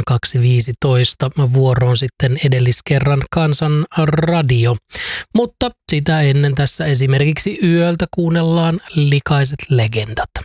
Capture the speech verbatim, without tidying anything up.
kaksi viisitoista vuoroon sitten edelliskerran Kansan radio. Mutta sitä ennen tässä esimerkiksi yöltä kuunnellaan Likaiset legendat.